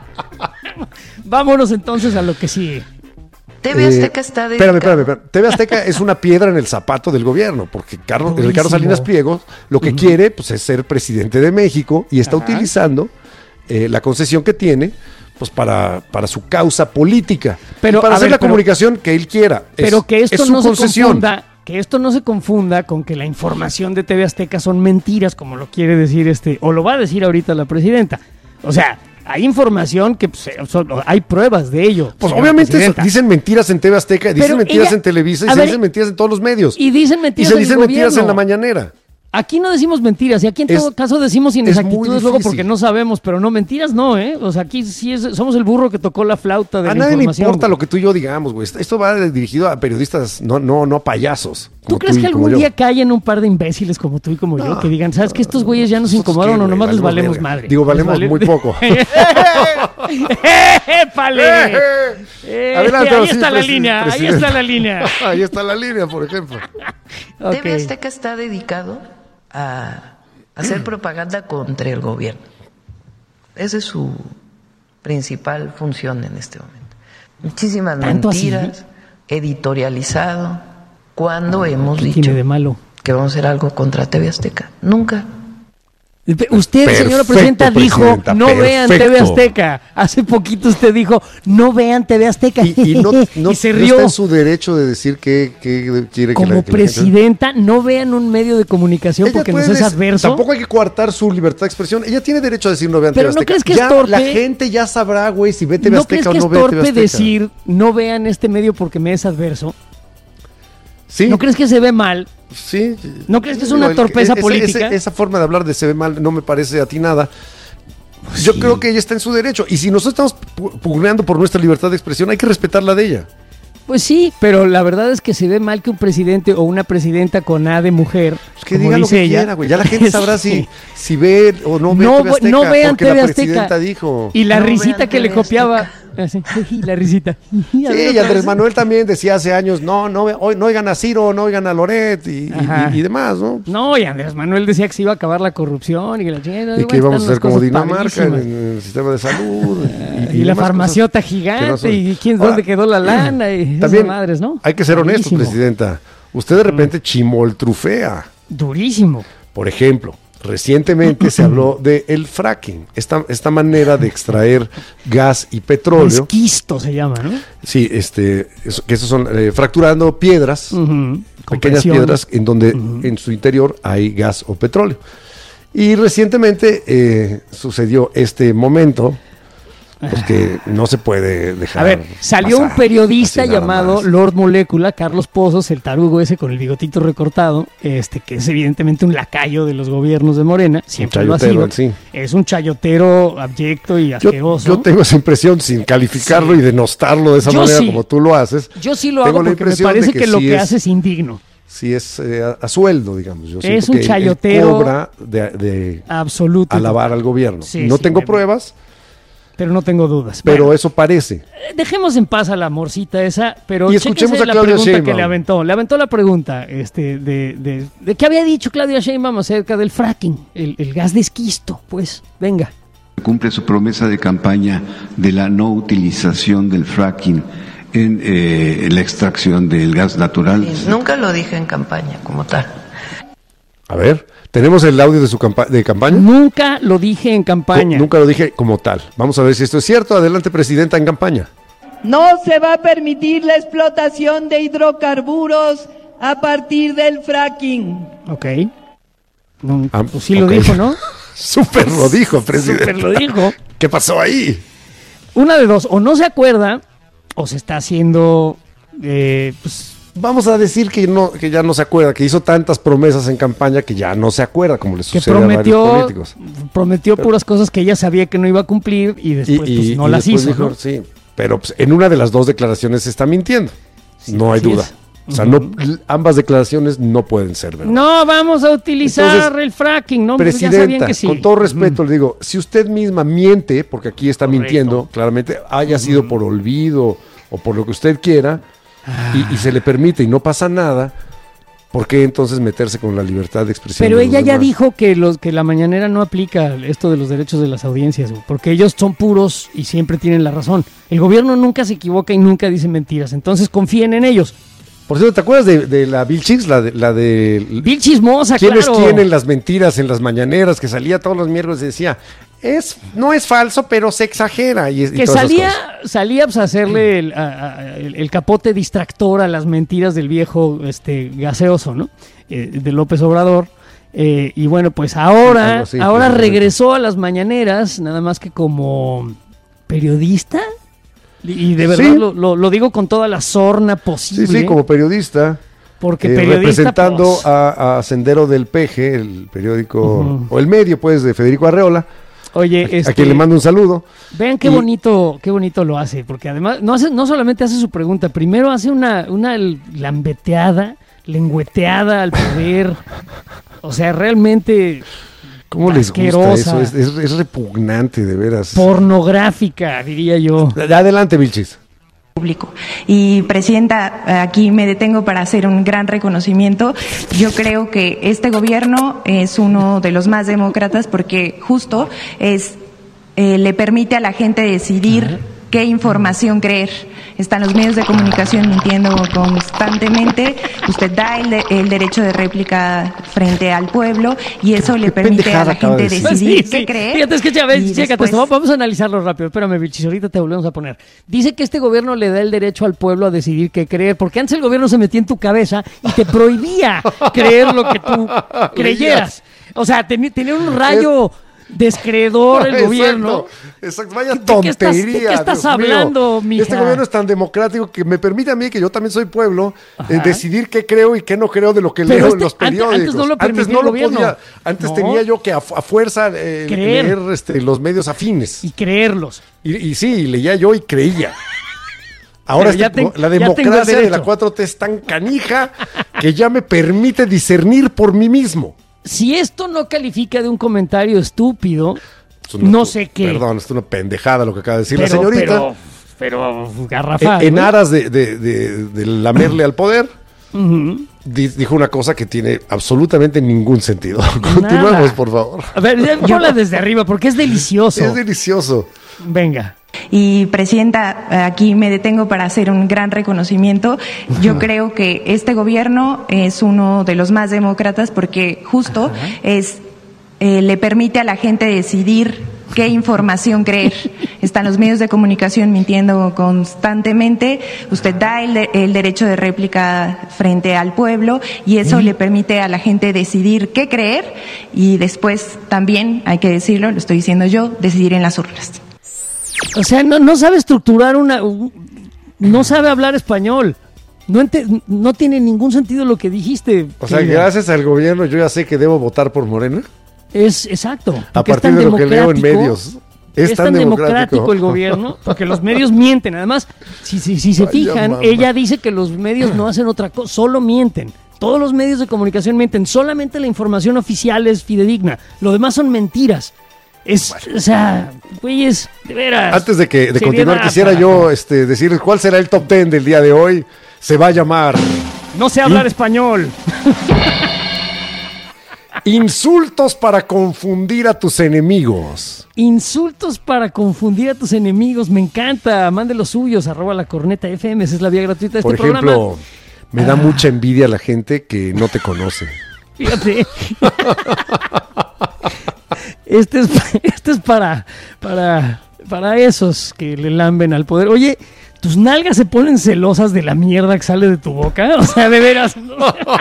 Vámonos entonces a lo que sigue. T V Azteca está Eh, espérame, dedicado. espérame, espérame. T V Azteca es una piedra en el zapato del gobierno, porque Carlos, Durísimo. Ricardo Salinas Pliego lo que quiere pues, es ser presidente de México y está Ajá. utilizando eh, la concesión que tiene pues para, para su causa política. Pero, y para a hacer ver, la pero- comunicación que él quiera. Pero Es- que esto es su no se concesión. confunda, que esto no se confunda con que la información de T V Azteca son mentiras, como lo quiere decir este, o lo va a decir ahorita la presidenta. O sea, hay información que pues, son- hay pruebas de ello. Pues señora obviamente eso- presidenta. dicen mentiras en T V Azteca, dicen Pero mentiras ella- en Televisa y a se ver, dicen mentiras en todos los medios. y dicen mentiras Y se en el dicen mentiras en gobierno. la mañanera. Aquí no decimos mentiras, y aquí en Es- todo caso decimos es muy inexactitudes luego difícil. porque no sabemos, pero no, mentiras no, ¿eh? O sea, aquí sí es, somos el burro que tocó la flauta de A la nadie le información. importa güey. lo que tú y yo digamos, güey. Esto va dirigido a periodistas, no, no, no a payasos. ¿Tú como crees y que como algún yo. día callen un par de imbéciles como tú y como yo No, que digan, ¿sabes que estos güeyes ya nos ¿Nosotros incomodan qué, o güey? nomás les valemos verga. madre? Digo, Les valemos vale- muy poco. ¡Épale! Eh, Adelante, ahí sí, está la presi- línea, ahí presidente. está la línea. Ahí está la línea, por ejemplo. Ok. T V Azteca está dedicado a hacer propaganda contra el gobierno. Esa es su principal función en este momento. Muchísimas ¿Tanto así? mentiras, editorializado. ¿Cuándo hemos ¿Qué dicho tiene de malo? que vamos a hacer algo contra T V Azteca? Nunca. Usted, Perfecto, señora presidenta, dijo, presidenta, no vean T V perfecto. Azteca. Hace poquito usted dijo, no vean T V Azteca. Y, y no, no- Y se no rió. está en su derecho de decir que, que quiere que Como la, que la gente- presidenta, no vean un medio de comunicación Ella porque puede nos es decir- adverso. Tampoco hay que coartar su libertad de expresión. Ella tiene derecho a decir no vean Pero T V ¿no Azteca. crees que es Ya torpe? La gente ya sabrá, güey, si ve T V ¿No crees Azteca que o no es ve T V torpe Azteca. decir, no vean este medio porque me es adverso? Sí, ¿No crees que se ve mal? sí. ¿No crees que es Digo, una el- torpeza ese- política? ese- esa forma de hablar de se ve mal no me parece atinada. Yo Sí. creo que ella está en su derecho. Y si nosotros estamos pu- pugneando por nuestra libertad de expresión, hay que respetarla de ella. Pues sí, pero la verdad es que se ve mal que un presidente o una presidenta con A de mujer, Pues que como diga lo dice que ella, quiera, güey. Ya la gente sabrá Sí. si, si ve o no ve No, T V Azteca. no vean porque T V la Azteca. presidenta dijo. Y la No risita vean que le T V copiaba. Azteca. Así, la risita. Sí, y Andrés Manuel también decía hace años, no, no, ve- hoy no oigan a Ciro, no oigan a Loret y, y- Ajá. y- y demás, ¿no? No, y Andrés Manuel decía que se iba a acabar la corrupción y que la chingada. Y bueno, que íbamos a están ser las como cosas Dinamarca en, padrísimas. en el sistema de salud. Y, la demás farmaciota cosas que no gigante, son. y quién Ahora, dónde quedó la lana, y esas También madres, ¿no? hay que ser honestos, Durísimo. presidenta. Usted de repente chimoltrufea. Durísimo. Por ejemplo, recientemente se habló de el fracking, esta, esta manera de extraer gas y petróleo. Esquisto se llama, ¿no? Sí, este, eso- que esos son eh, fracturando piedras, Ujú. Con pequeñas presión. piedras en donde en su interior hay gas o petróleo. Y recientemente eh, sucedió este momento, pues que no se puede dejar. A ver, salió un pasar periodista así nada llamado más. Lord Molécula, Carlos Pozos, el tarugo ese con el bigotito recortado, este que es evidentemente un lacayo de los gobiernos de Morena, siempre lo ha chayotero, sido. sí. Es un chayotero abyecto y Yo, asqueroso. yo tengo esa impresión, sin calificarlo Sí. y denostarlo de esa Yo manera sí. como tú lo haces. Yo sí lo tengo hago la porque me impresión de parece que que, lo sí que es- hace es indigno. Si es eh, a, a sueldo, digamos. Yo Es siento un que él- chayotero él cobra de, de Absoluto. alabar al gobierno. Sí, no sí, tengo me- pruebas, Pero no tengo dudas. pero Bueno, eso parece. eh, dejemos en paz a la morcita esa, pero Y escuchemos chéquense a la Claudia pregunta que Sheinbaum. le aventó. Le aventó la pregunta este, de, de, de qué había dicho Claudia Sheinbaum acerca del fracking, el, el gas de esquisto. Pues, venga. Cumple su promesa de campaña de la no utilización del fracking en eh, la extracción del gas natural. Nunca lo dije en campaña como tal. A ver, ¿tenemos el audio de su campa de campaña? Nunca lo dije en campaña. Co- Nunca lo dije como tal. Vamos a ver si esto es cierto. Adelante, presidenta, en campaña. No se va a permitir la explotación de hidrocarburos a partir del fracking. Ok. No, Ah, pues sí lo ok. dijo, ¿no? Súper lo dijo, presidenta. Súper lo dijo. ¿Qué pasó ahí? Una de dos, o no se acuerda, o se está haciendo, eh, pues, Vamos a decir que no, que ya no se acuerda, que hizo tantas promesas en campaña que ya no se acuerda, como le que sucede a varios prometió, políticos. prometió puras cosas que ella sabía que no iba a cumplir y después pues, no y las después hizo. dijo, ¿no? sí, pero pues, en una de las dos declaraciones se está mintiendo. no hay así duda. es. O sea, no, ambas declaraciones no pueden ser verdad. No vamos a utilizar Entonces, el fracking, ¿no? Pues ya sabían Presidenta, que sí. con todo respeto le digo, si usted misma miente, porque aquí está Correcto. mintiendo, claramente haya sido por olvido o por lo que usted quiera, y, y se le permite y no pasa nada, ¿por qué entonces meterse con la libertad de expresión? Pero de los ella ya demás? dijo que los que la mañanera no aplica esto de los derechos de las audiencias, güey, porque ellos son puros y siempre tienen la razón. El gobierno nunca se equivoca y nunca dice mentiras, entonces confíen en ellos. Por cierto, ¿te acuerdas de, de la Bill Chicks? La de, la de Bill Chismosa, ¿Quién claro. es quién en las mentiras, en las mañaneras, que salía todos los miércoles y decía, es, no es falso, pero se exagera? Y, y Que todas esas salía, cosas. salía pues, a hacerle el, a- a- el- el capote distractor a las mentiras del viejo este gaseoso, ¿no? Eh, de López Obrador. Eh, y bueno, pues ahora, Algo así, ahora precisamente. regresó a las mañaneras, nada más que como periodista. Y y de verdad Sí. lo, lo- lo digo con toda la sorna Sí, posible. sí, como periodista. Porque eh, periodista, representando pues. a, a Sendero del Peje, el periódico, Ujú. o el medio, pues, de Federico Arreola, Oye, a, este, a quien le mando un saludo. Vean qué Y- bonito, qué bonito lo hace, porque además no hace, no solamente hace su pregunta, primero hace una, una lambeteada, lengüeteada al poder. O sea, realmente ¿Cómo les gusta asquerosa, eso? Es, es- es repugnante, de veras. pornográfica, diría yo. Adelante, Vilchis. Público. Y Presidenta, aquí me detengo para hacer un gran reconocimiento. Yo creo que este gobierno es uno de los más demócratas porque justo es eh, le permite a la gente decidir qué información creer. Están los medios de comunicación mintiendo constantemente. Usted da el, de- el derecho de réplica frente al pueblo y eso le permite a la gente decidir Sí, qué sí. creer. Fíjate, es que ya ves, y chécate después- esto, vamos a analizarlo rápido. Espérame, Vilchis, ahorita te volvemos a poner. Dice que este gobierno le da el derecho al pueblo a decidir qué creer, porque antes el gobierno se metía en tu cabeza y te prohibía creer lo que tú creyeras. O sea, teni- tenía un rayo descreedor el Exacto, gobierno. Exacto, vaya ¿De qué tontería. estás- de qué estás Dios mío. hablando, mija? Este gobierno es tan democrático que me permite a mí, que yo también soy pueblo, eh, Ajá. decidir qué creo y qué no creo de lo que Pero leo este- en los ante- antes periódicos. no lo permitía no el lo gobierno. podía. Antes No. tenía yo que a, fu- a fuerza eh, Creer. leer este, los medios afines. Y creerlos. Y, y sí, leía yo y creía. Ahora Pero ya este- ten- la ya tengo el democracia de la derecho. cuatro T es tan canija que ya me permite discernir por mí mismo. Si esto no califica de un comentario estúpido, Es una- no sé qué. Perdón, es una pendejada lo que acaba de decir Pero- la señorita. Pero, pero garrafal. en en ¿no? aras de, de- de- de lamerle al poder, Ujú. di- dijo una cosa que tiene absolutamente ningún sentido. Continuemos, por favor. A ver, ya ponla desde arriba porque es delicioso. Es delicioso. Venga. Y Presidenta, aquí me detengo para hacer un gran reconocimiento. Yo creo que este gobierno es uno de los más demócratas porque justo es eh, le permite a la gente decidir qué información creer. Están los medios de comunicación mintiendo constantemente. Usted da el, de- el derecho de réplica frente al pueblo y eso le permite a la gente decidir qué creer y después también, hay que decirlo, lo estoy diciendo yo, decidir en las urnas. O sea, no, no sabe estructurar una... un- no sabe hablar español. No, ente- no tiene ningún sentido lo que dijiste. O sea, querida. gracias al gobierno yo ya sé que debo votar por Morena. Es exacto. A porque es partir tan de lo que leo en democrático. medios. Es, Es tan tan democrático. democrático el gobierno, porque los medios mienten. Además, si, si, si se Vaya fijan, mamá. ella dice que los medios no hacen otra cosa, solo mienten. Todos los medios de comunicación mienten. Solamente la información oficial es fidedigna. Lo demás son mentiras. Es, o sea, güeyes, de veras. Antes de que de seriedad, continuar, quisiera carajo. yo este, decirles cuál será el top ten del día de hoy. Se va a llamar No sé hablar español. Insultos para confundir a tus enemigos. Insultos para confundir a tus enemigos. Me encanta. Mande los suyos. Arroba la corneta F M. Esa es la vía gratuita de Por este ejemplo, programa. me da mucha envidia la gente que no te conoce. Fíjate. Este es, este es para, para, para esos que le lamben al poder. Oye, ¿tus nalgas se ponen celosas de la mierda que sale de tu boca? O sea, de veras. ¿no?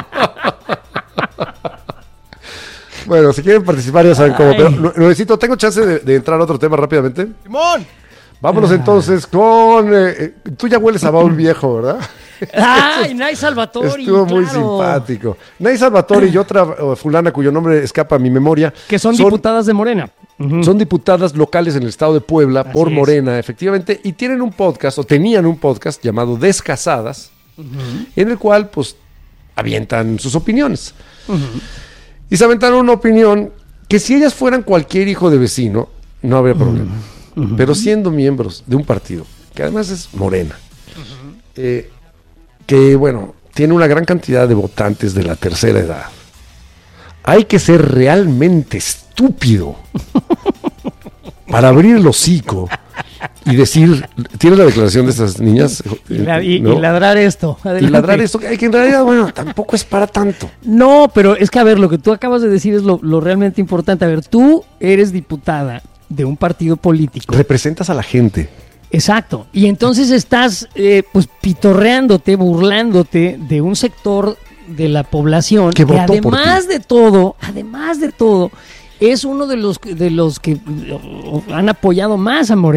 Bueno, si quieren participar ya saben cómo. Ay. Pero lo- lo necesito, tengo chance de, de entrar a otro tema rápidamente. ¡Simón! Vámonos entonces con... eh, eh, tú ya hueles a baúl viejo, ¿verdad? ¡Ay, Nay Salvatori! Estuvo muy claro. simpático. Nay Salvatori y otra eh, fulana cuyo nombre escapa a mi memoria. Que son, diputadas de Morena. Ujú. Son diputadas locales en el estado de Puebla Así por es. Morena, efectivamente, y tienen un podcast, o tenían un podcast llamado Descasadas, en el cual, pues, avientan sus opiniones. Y se aventaron una opinión que si ellas fueran cualquier hijo de vecino, no habría problema. Pero siendo miembros de un partido, que además es Morena, eh, que, bueno, tiene una gran cantidad de votantes de la tercera edad, hay que ser realmente estúpido para abrir el hocico y decir, ¿tienes la declaración de estas niñas? Y, la- y- ¿No? y ladrar esto. Y Adelante. ladrar esto, que en realidad, bueno, tampoco es para tanto. No, pero es que, a ver, lo que tú acabas de decir es lo, lo realmente importante. A ver, tú eres diputada de un partido político. Representas a la gente. Exacto. Y entonces estás, eh, pues, pitorreándote, burlándote de un sector de la población Que que, votó por además de todo, además de todo, es uno de los, de los que eh, han apoyado más a Morena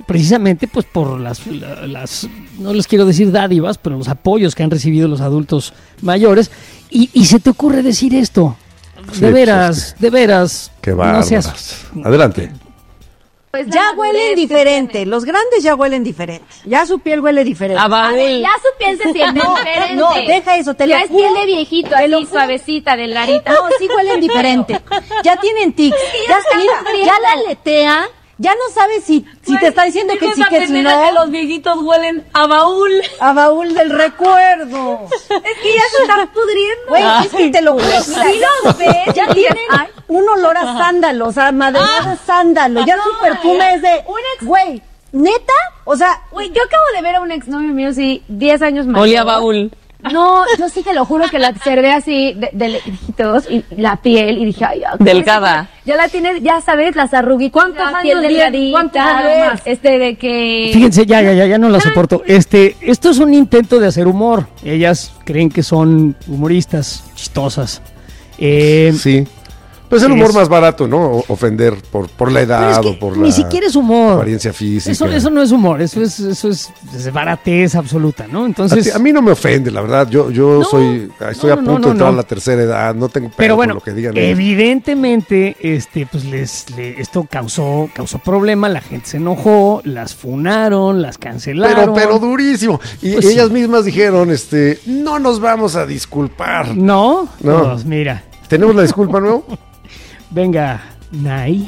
precisamente pues por las, las, no les quiero decir dádivas, pero los apoyos que han recibido los adultos mayores, y, y se te ocurre decir esto. De Sí, veras, sí, sí. de veras. Qué no bárbaras. seas- Adelante. Pues ya huelen diferente, los grandes ya huelen diferente, ya su piel huele diferente. A baúl. Ya su piel se siente No, diferente. no, deja eso, te lo Ya es juro. piel de viejito, Te lo así juro. suavecita, delgadita. No, sí huelen diferente. Ya tienen tics. ya Ya, están mira, sufriendo. ya la aletea. Ya no sabes si, si te está diciendo que sí, que si no. los viejitos huelen a baúl. A baúl del recuerdo. Es que ya se están pudriendo. Güey, es que te lo juro. Sí Mira, los ves. ya tienen un olor a sándalo, o sea, madreada de sándalo. Ya no, su perfume es de. un ex- Güey, neta, o sea. Güey, yo acabo de ver a un exnovio mío, sí, diez años mayor. Olía a baúl. No, yo sí te lo juro que la observé así de, de lejitos y la piel y dije, ay, ya, Delgada. ya la tienes, ya sabes, las arruguitas, ¿Cuántos la piel años tiene? delgadita, ¿Cuántos años más? este de que... Fíjense, ya, ya, ya, ya no la soporto. Este, esto es un intento de hacer humor. Ellas creen que son humoristas, chistosas. Eh, Sí. Pues el humor es- más barato, ¿no? O- Ofender por, por la Pero edad es que o por ni la siquiera es humor. apariencia física. Eso, eso no es humor, eso es, eso es, es baratez absoluta, ¿no? a, Entonces, ti- a mí no me ofende, la verdad. Yo, yo No, soy, estoy no, a no, punto no, de entrar no. a la tercera edad, no tengo pedo pero con bueno, lo que digan ellos. evidentemente, este, pues les, le- esto causó, causó problema, la gente se enojó, las funaron, las cancelaron. Pero, pero durísimo. Y Pues ellas sí. mismas dijeron, este, no nos vamos a disculpar. No, No. Pues mira, ¿Tenemos la disculpa, no? venga, Nay.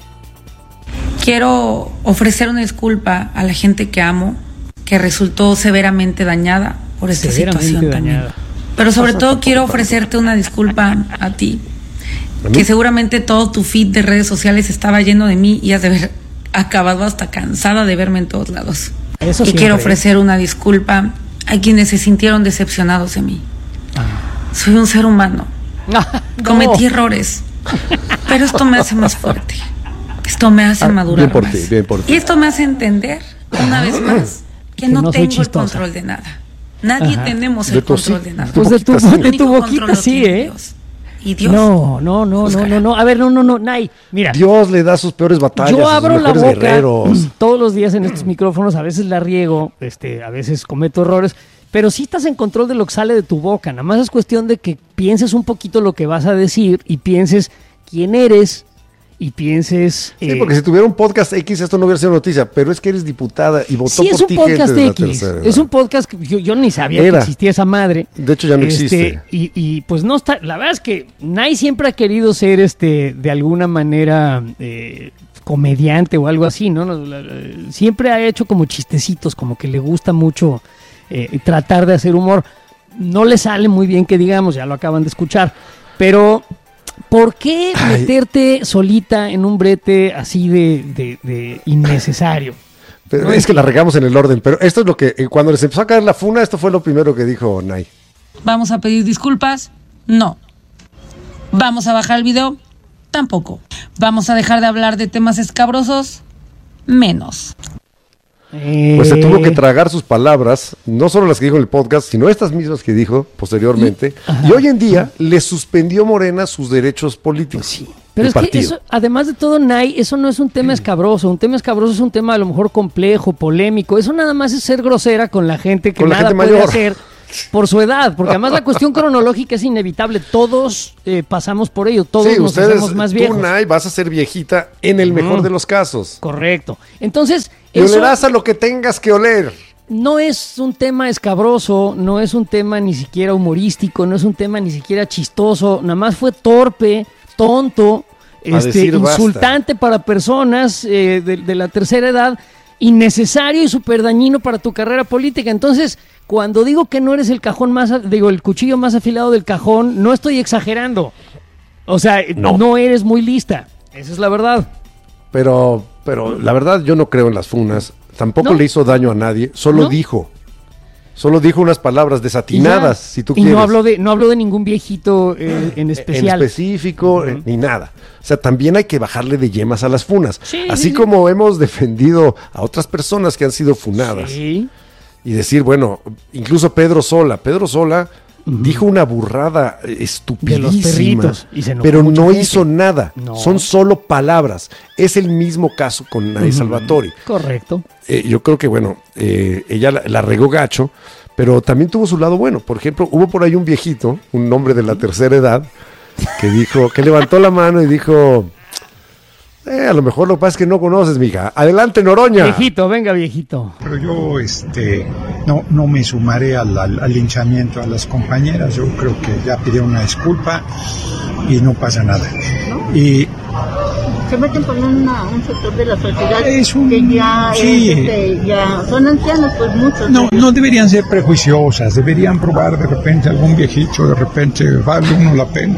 Quiero ofrecer una disculpa a la gente que amo, que resultó severamente dañada por esta Severamente situación también. dañada. Pero sobre todo quiero ofrecerte una disculpa a ti, ¿A mí? que seguramente todo tu feed de redes sociales estaba lleno de mí y has de haber acabado hasta cansada de verme en todos lados. Eso y siempre. quiero ofrecer una disculpa a quienes se sintieron decepcionados de mí. Soy un ser humano. Cometí errores, pero esto me hace más fuerte. Esto me hace Ah, madurar bien por más. ti, bien por ti. Y esto me hace entender, una vez más, que, Que no, no soy tengo el chistosa. control de nada. Nadie Ajá. tenemos De el tu control sí- de nada. Pues de tu, boquita sí. de El tu único boquita control lo sí, tiene ¿eh? Dios. Y Dios. No, no, no, no, no, no. A ver, no, no, no, Nay, mira. Dios le da sus peores batallas. Yo a sus abro la mejores boca guerreros. todos los días en estos micrófonos, a veces la riego, este, a veces cometo errores, pero sí estás en control de lo que sale de tu boca. Nada más es cuestión de que pienses un poquito lo que vas a decir y pienses quién eres y pienses... Sí, eh, porque si tuviera un podcast X esto no hubiera sido noticia, pero es que eres diputada y votó sí, por es un ti podcast gente de la X, tercera edad. es un podcast que yo, yo ni sabía Era. que existía esa madre. De hecho ya no Este, existe. Y, y, pues no está, la verdad es que Nay siempre ha querido ser este de alguna manera eh, comediante o algo así, ¿no? No, la- la- Siempre ha hecho como chistecitos, como que le gusta mucho eh, tratar de hacer humor. No le sale muy bien que digamos, ya lo acaban de escuchar, pero ¿por qué Ay. meterte solita en un brete así de, de- de innecesario? Pero No, es que la regamos en el orden, pero esto es lo que, eh, cuando les empezó a caer la funa, esto fue lo primero que dijo Nay. ¿Vamos a pedir disculpas? No. ¿Vamos a bajar el video? Tampoco. ¿Vamos a dejar de hablar de temas escabrosos? Menos. Pues se tuvo que Eh, tragar sus palabras, no solo las que dijo en el podcast, sino estas mismas que dijo posteriormente. Y hoy en día le suspendió Morena sus derechos políticos. Pero el es que partido. eso, además de todo, Nay, eso no es un tema escabroso. Un tema escabroso es un tema a lo mejor complejo, polémico. Eso nada más es ser grosera con la gente que Con la nada gente puede mayor. hacer por su edad. Porque además la cuestión cronológica es inevitable. Todos eh, pasamos por ello. Todos Sí, nos ustedes, hacemos más tú, viejos. Nay, vas a ser viejita en el mejor Ujú. de los casos. Correcto. Entonces, Y eso olerás a lo que tengas que oler. no es un tema escabroso, no es un tema ni siquiera humorístico, no es un tema ni siquiera chistoso. Nada más fue torpe, tonto, A este, decir basta. insultante para personas eh, de, de la tercera edad, innecesario y súper dañino para tu carrera política. Entonces, cuando digo que no eres el cajón más, a- digo, el cuchillo más afilado del cajón, no estoy exagerando. O sea, no, No. eres muy lista. Esa es la verdad. Pero, pero la verdad yo no creo en las funas. Tampoco ¿No? le hizo daño a nadie. Solo ¿No? dijo. Solo dijo unas palabras desatinadas, Y ya. si tú y quieres. no hablo de, no hablo de ningún viejito eh, en especial. En específico, eh, ni nada. O sea, también hay que bajarle de yemas a las funas. Sí, Así sí, sí. como hemos defendido a otras personas que han sido funadas. Sí. Y decir, bueno, incluso Pedro Sola. Pedro Sola uh-huh. dijo una burrada estupidísima, de los perritos, y se enojó pero mucha no gente. hizo nada. No. Son solo palabras. Es el mismo caso con Nay uh-huh. Salvatori. Correcto. Eh, yo creo que, bueno, eh, ella la, la regó gacho, pero también tuvo su lado bueno. Por ejemplo, hubo por ahí un viejito, un hombre de la tercera edad, que dijo, que levantó la mano y dijo... Eh, a lo mejor lo que pasa es que no conoces, mija. Adelante, Noroña. Viejito, venga, viejito. Pero yo este, no, no me sumaré al, al, al linchamiento a las compañeras. Yo creo que ya pidió una disculpa y no pasa nada. ¿No? Y se meten con una, un sector de la sociedad es un, que ya, sí. es, este, ya son ancianos, pues muchos. No, no deberían ser prejuiciosas, deberían probar de repente algún viejito, de repente vale uno la pena.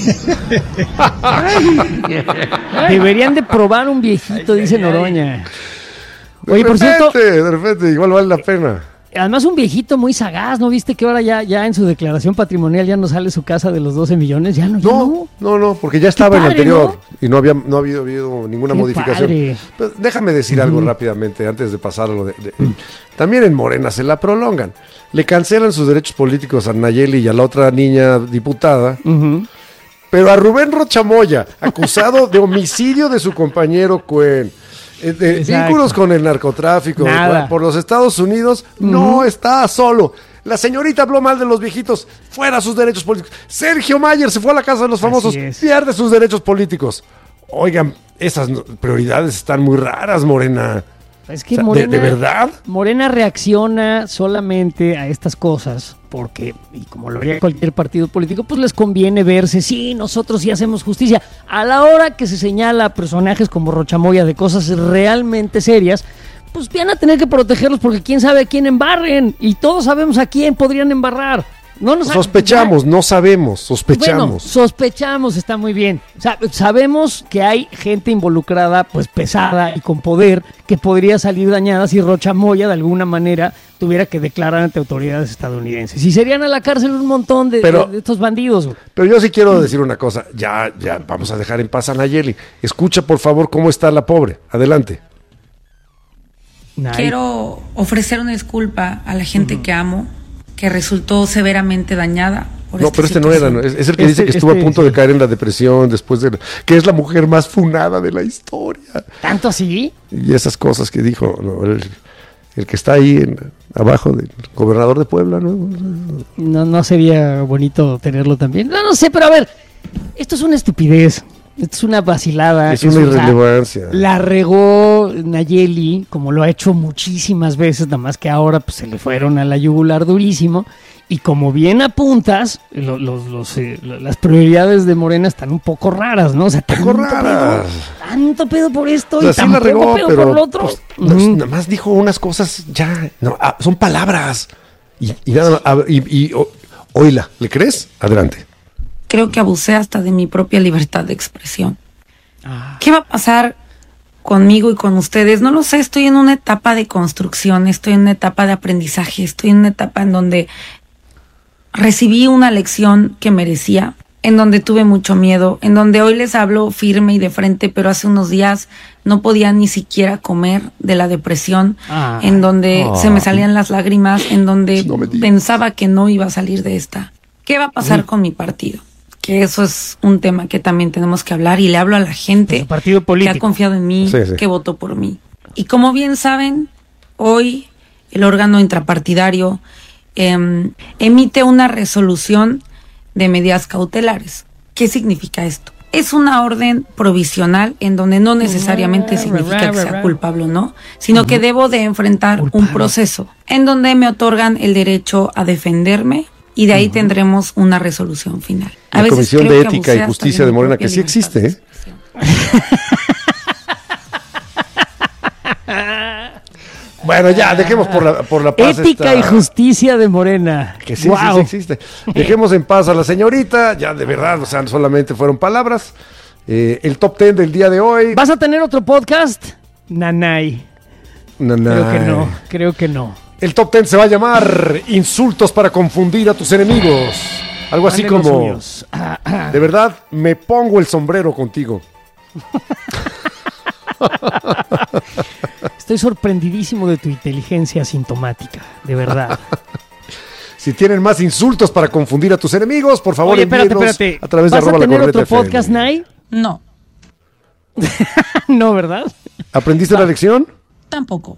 Deberían de probar un viejito, dice Noroña. Oye, de por repente, cierto, de repente, igual vale la pena. Además un viejito muy sagaz, ¿no viste que ahora ya, ya en su declaración patrimonial ya no sale su casa de los doce millones? Ya no, ya no. No, no, no, porque ya estaba Qué en el padre, anterior ¿no? y no había, no había habido ninguna Qué modificación. padre. Pero déjame decir algo Ujú. rápidamente antes de pasar a lo de, de- también en Morena se la prolongan. Le cancelan sus derechos políticos a Nayeli y a la otra niña diputada. Ujú. Pero a Rubén Rochamoya, acusado de homicidio de su compañero Cuen, eh, de Exacto. vínculos con el narcotráfico Nada. por los Estados Unidos, Ujú. no está solo. La señorita habló mal de los viejitos, fuera sus derechos políticos. Sergio Mayer se fue a la casa de los famosos, es. pierde sus derechos políticos. Oigan, esas no- prioridades están muy raras, Morena. Es que O sea, ¿de- Morena, de verdad? Morena reacciona solamente a estas cosas porque, y como lo haría cualquier partido político, pues les conviene verse, sí, nosotros sí hacemos justicia. A la hora que se señala a personajes como Rochamoya de cosas realmente serias, pues van a tener que protegerlos porque quién sabe a quién embarren. Y todos sabemos a quién podrían embarrar. No nos Sospechamos, no sabemos, Bueno, sospechamos. sospechamos, está muy bien. O sea, sabemos que hay gente involucrada, pues pesada y con poder, que podría salir dañada si Rochamoya de alguna manera tuviera que declarar ante autoridades estadounidenses. Y serían a la cárcel un montón de, Pero- de- de estos bandidos. güey. Pero yo sí quiero decir una cosa, ya, ya, vamos a dejar en paz a Nayeli. Escucha, por favor, cómo está la pobre. Adelante. Quiero ofrecer una disculpa a la gente que amo, que resultó severamente dañada por No, esta pero este no era, situación. ¿no? es, es el que Este- dice que estuvo este, a punto sí. de caer en la depresión después de... que es la mujer más funada de la historia. ¿Tanto así? Y esas cosas que dijo, ¿no? el, el que está ahí en- abajo del gobernador de Puebla, ¿no? No, no sería bonito tenerlo también. No, no sé, pero a ver, esto es una estupidez. Esto es una vacilada. Es una o sea, irrelevancia. La regó Nayeli, como lo ha hecho muchísimas veces, nada más que ahora pues, se le fueron a la yugular durísimo. Y como bien apuntas, lo- los- los, eh, lo- las prioridades de Morena están un poco raras, ¿no? O sea, tanto raras. pedo, tanto pedo por esto O sea, y sí tanto la regó, pedo pero por lo otro. pues, no, nada más dijo unas cosas ya, no, ah, son palabras. Y, y nada más, a ver, y, y o- oíla, ¿le crees? Adelante. Creo que abusé hasta de mi propia libertad de expresión. Ah. ¿Qué va a pasar conmigo y con ustedes? No lo sé, estoy en una etapa de construcción, estoy en una etapa de aprendizaje, estoy en una etapa en donde recibí una lección que merecía, en donde tuve mucho miedo, en donde hoy les hablo firme y de frente, pero hace unos días no podía ni siquiera comer de la depresión, Ah. en donde Ah. se me salían las lágrimas, en donde pensaba que no iba a salir de esta. ¿Qué va a pasar Uy. con mi partido? Que eso es un tema que también tenemos que hablar y le hablo a la gente partido que político. ha confiado en mí, Sí, sí. que votó por mí. Y como bien saben, hoy el órgano intrapartidario em, emite una resolución de medidas cautelares. ¿Qué significa esto? Es una orden provisional en donde no necesariamente significa que sea culpable o no, sino que debo de enfrentar un proceso en donde me otorgan el derecho a defenderme y de ahí tendremos una resolución final. A La veces Comisión creo de que Ética abusé y hasta Justicia de de mi Morena, propia que sí libertad. existe, ¿eh? Bueno, ya, dejemos por la, por la paz Ética esta- y justicia de Morena. Que sí, Guau. sí, sí existe. Dejemos en paz a la señorita, ya de verdad, o sea, solamente fueron palabras. Eh, el top ten del día de hoy. ¿Vas a tener otro podcast? Nanay. No, no. Creo que no, creo que no. El top ten se va a llamar Insultos para confundir a tus enemigos. Algo así Manden los como, suyos. Ah, ah. de verdad, me pongo el sombrero contigo. Estoy sorprendidísimo de tu inteligencia asintomática, de verdad. Si tienen más insultos para confundir a tus enemigos, por favor, Oye, espérate, envíenos espérate. a través de ¿Vas arroba a la tener corneta otro F M. podcast, Nay? No, No, ¿verdad? ¿Aprendiste la lección? tampoco.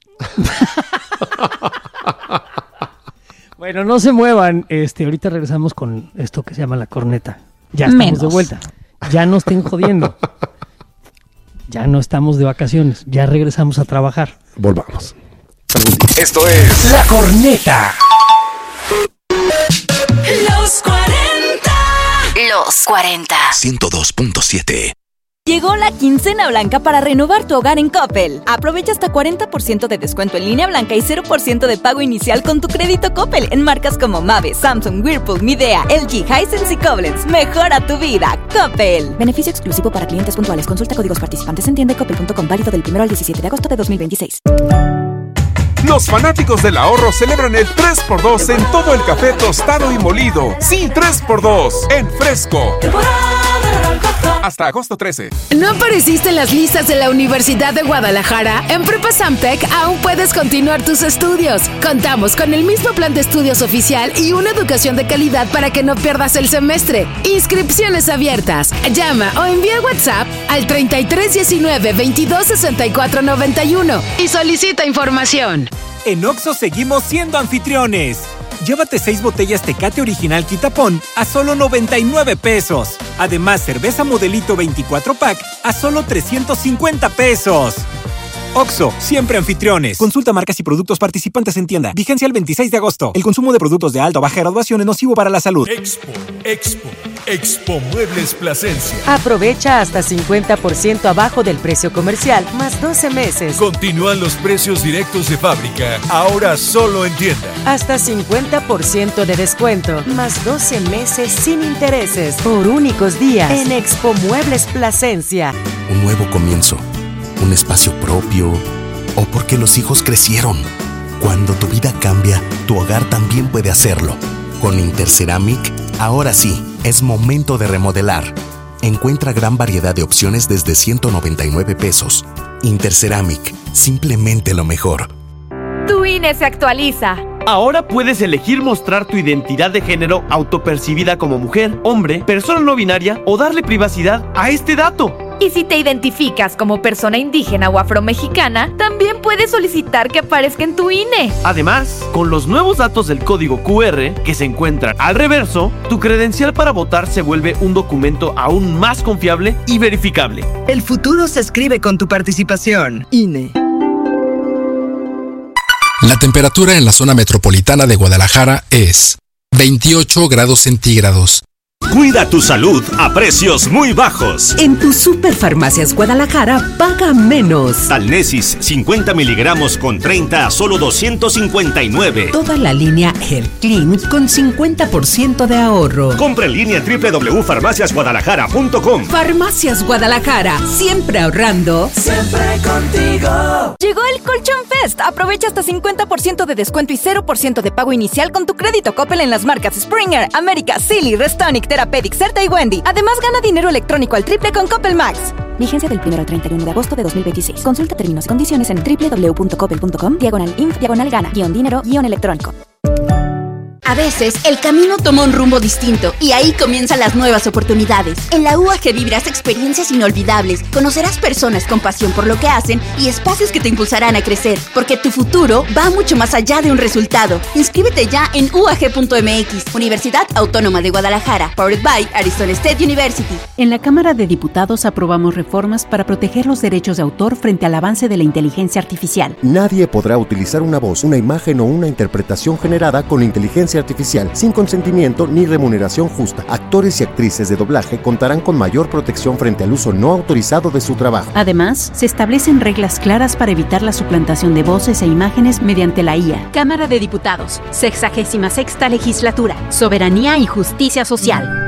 Bueno, no se muevan. Este, ahorita regresamos con esto que se llama la corneta. Ya estamos Menos. de vuelta. Ya no estén jodiendo. Ya no estamos de vacaciones. Ya regresamos a trabajar. Volvamos. Esto es La Corneta. Los cuarenta. Los cuarenta. ciento dos punto siete. Llegó la quincena blanca para renovar tu hogar en Coppel. Aprovecha hasta cuarenta por ciento de descuento en línea blanca y cero por ciento de pago inicial con tu crédito Coppel en marcas como Mave, Samsung, Whirlpool, Midea, L G, Hisense y Koblenz. Mejora tu vida, Coppel. Beneficio exclusivo para clientes puntuales. Consulta códigos participantes en tienda y coppel punto com, válido del primero al diecisiete de agosto de dos mil veintiséis. Los fanáticos del ahorro celebran el tres por dos en todo el café tostado y molido. Sí, tres por dos en Fresco. Hasta agosto trece. ¿No apareciste en las listas de la Universidad de Guadalajara? En Prepa Samtec aún puedes continuar tus estudios. Contamos con el mismo plan de estudios oficial y una educación de calidad para que no pierdas el semestre. Inscripciones abiertas. Llama o envía WhatsApp al treinta y tres diecinueve veintidós sesenta y cuatro noventa y uno y solicita información. En Oxxo seguimos siendo anfitriones. Llévate seis botellas Tecate Original Quitapón a solo noventa y nueve pesos. Además, cerveza Modelito veinticuatro pack a solo trescientos cincuenta pesos. Oxxo, siempre anfitriones. Consulta marcas y productos participantes en tienda. Vigencia el veintiséis de agosto. El consumo de productos de alta o baja graduación es nocivo para la salud. Expo, Expo, Expo Muebles Plasencia. Aprovecha hasta cincuenta por ciento abajo del precio comercial, más doce meses. Continúan los precios directos de fábrica, ahora solo en tienda. Hasta cincuenta por ciento de descuento, más doce meses sin intereses, por únicos días, en Expo Muebles Plasencia. Un nuevo comienzo, un espacio propio, o porque los hijos crecieron. Cuando tu vida cambia, tu hogar también puede hacerlo. Con Interceramic, ahora sí, es momento de remodelar. Encuentra gran variedad de opciones desde ciento noventa y nueve pesos. Interceramic, simplemente lo mejor. Tu I N E se actualiza. Ahora puedes elegir mostrar tu identidad de género autopercibida como mujer, hombre, persona no binaria o darle privacidad a este dato. Y si te identificas como persona indígena o afromexicana, también puedes solicitar que aparezca en tu I N E. Además, con los nuevos datos del código Q R que se encuentran al reverso, tu credencial para votar se vuelve un documento aún más confiable y verificable. El futuro se escribe con tu participación. I N E. La temperatura en la zona metropolitana de Guadalajara es veintiocho grados centígrados. Cuida tu salud a precios muy bajos. En tu Superfarmacias Guadalajara, paga menos. Talnesis cincuenta miligramos con treinta a solo doscientos cincuenta y nueve. Toda la línea Hair Clean con cincuenta por ciento de ahorro. Compra en línea en doble u doble u doble u punto farmacias guadalajara punto com. Farmacias Guadalajara, siempre ahorrando. Siempre contigo. Llegó el Colchón Fest. Aprovecha hasta cincuenta por ciento de descuento y cero por ciento de pago inicial con tu crédito Coppel en las marcas Springer, América, Silly, Restonic, Therapeutic, Certa y Wendy. Además, gana dinero electrónico al triple con Coppel Max. Vigencia del primero al treinta y uno de agosto de dos mil veintiséis. Consulta términos y condiciones en doble u doble u doble u punto coppel punto com, diagonal inf, diagonal gana, guión dinero, guión electrónico. A veces, el camino toma un rumbo distinto y ahí comienzan las nuevas oportunidades. En la U A G vivirás experiencias inolvidables, conocerás personas con pasión por lo que hacen y espacios que te impulsarán a crecer, porque tu futuro va mucho más allá de un resultado. Inscríbete ya en u a g punto m x, Universidad Autónoma de Guadalajara, powered by Arizona State University. En la Cámara de Diputados aprobamos reformas para proteger los derechos de autor frente al avance de la inteligencia artificial. Nadie podrá utilizar una voz, una imagen o una interpretación generada con inteligencia artificial sin consentimiento ni remuneración justa. Actores y actrices de doblaje contarán con mayor protección frente al uso no autorizado de su trabajo. Además, se establecen reglas claras para evitar la suplantación de voces e imágenes mediante la I A. Cámara de Diputados, sexagésima sexta legislatura, Soberanía y Justicia Social.